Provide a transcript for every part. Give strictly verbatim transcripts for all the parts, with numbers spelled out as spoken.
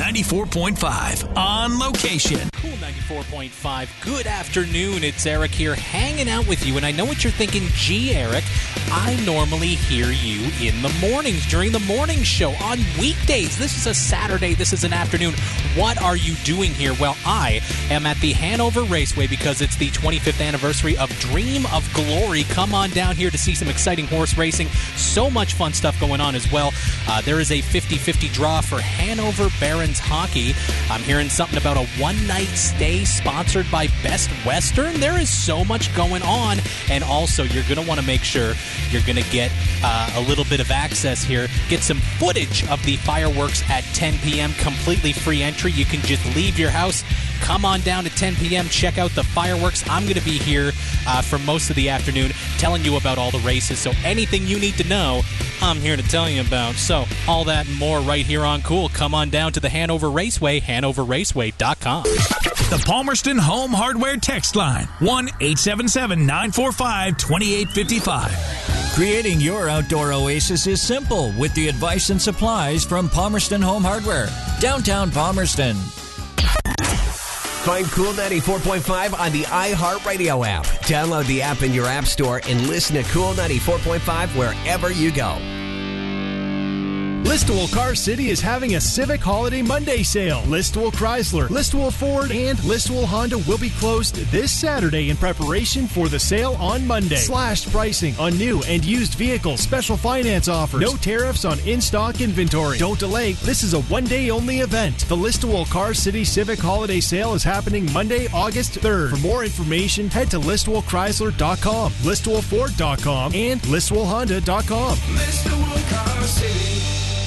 ninety-four point five on location. Cool ninety-four point five. Good afternoon. It's Eric here hanging out with you. And I know what you're thinking. Gee, Eric, I normally hear you in the mornings during the morning show on weekdays. This is a Saturday. This is an afternoon. What are you doing here? Well, I am at the Hanover Raceway because it's the twenty-fifth anniversary of Dream of Glory. Come on down here to see some exciting horse racing. So much fun stuff going on as well. Uh, there is a fifty-fifty draw for Hanover Barons Hockey. I'm hearing something about a one-night stay sponsored by Best Western. There is so much going on. And also, you're going to want to make sure you're going to get uh, a little bit of access here. Get some footage of the fireworks at ten p.m. Completely free entry. You can just leave your house, come on down at ten p.m., check out the fireworks. I'm going to be here uh, for most of the afternoon telling you about all the races. So anything you need to know, I'm here to tell you about. So all that and more right here on Cool. Come on down to the Hanover Raceway, hanover raceway dot com. The Palmerston Home Hardware text line, one eight seven seven, nine four five, two eight five five. Creating your outdoor oasis is simple with the advice and supplies from Palmerston Home Hardware, downtown Palmerston. Find Cool ninety-four point five on the iHeartRadio app. Download the app in your app store and listen to Cool ninety-four point five wherever you go. Listowel Car City is having a Civic Holiday Monday sale. Listowel Chrysler, Listowel Ford, and Listowel Honda will be closed this Saturday in preparation for the sale on Monday. Slashed pricing on new and used vehicles. Special finance offers. No tariffs on in-stock inventory. Don't delay. This is a one-day only event. The Listowel Car City Civic Holiday Sale is happening Monday, August third. For more information, head to listowel chrysler dot com, listowel ford dot com, and listowel honda dot com. Listowel Car City.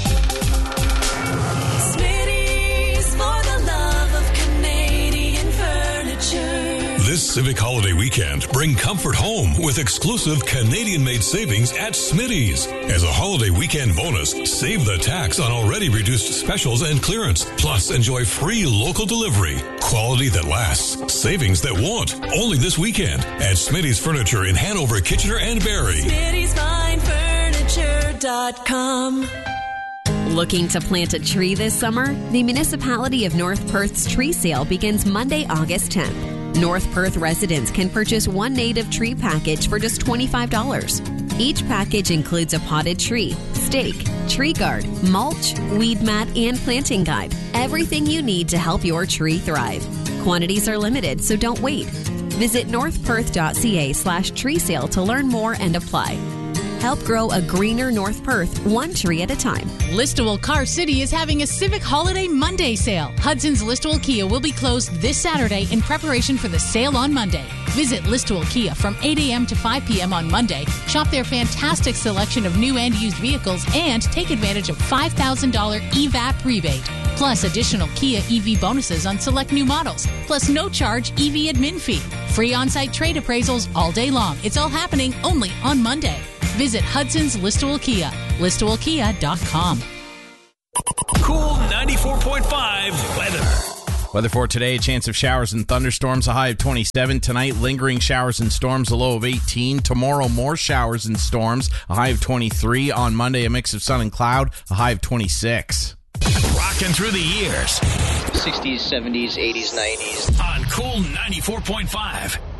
This Civic Holiday weekend, bring comfort home with exclusive Canadian-made savings at Smitty's. As a holiday weekend bonus, save the tax on already reduced specials and clearance. Plus, enjoy free local delivery. Quality that lasts. Savings that won't. Only this weekend at Smitty's Furniture in Hanover, Kitchener, and Barrie. Smitty's Fine Furniture dot com. Looking to plant a tree this summer? The Municipality of North Perth's tree sale begins Monday, August tenth. North Perth residents can purchase one native tree package for just twenty-five dollars. Each package includes a potted tree, stake, tree guard, mulch, weed mat, and planting guide. Everything you need to help your tree thrive. Quantities are limited, so don't wait. Visit northperth.ca slash tree sale to learn more and apply. Help grow a greener North Perth, one tree at a time. Listowel Car City is having a Civic Holiday Monday sale. Hudson's Listowel Kia will be closed this Saturday in preparation for the sale on Monday. Visit Listowel Kia from eight a.m. to five p.m. on Monday. Shop their fantastic selection of new and used vehicles and take advantage of five thousand dollars E V A P rebate. Plus additional Kia E V bonuses on select new models. Plus no charge E V admin fee. Free on-site trade appraisals all day long. It's all happening only on Monday. Visit Hudson's Listowel Kia, listowel kia dot com. Cool ninety-four point five weather. Weather for today, a chance of showers and thunderstorms, a high of twenty-seven. Tonight, lingering showers and storms, a low of eighteen. Tomorrow, more showers and storms, a high of twenty-three. On Monday, a mix of sun and cloud, a high of twenty-six. Rocking through the years. sixties, seventies, eighties, nineties. On Cool ninety-four point five.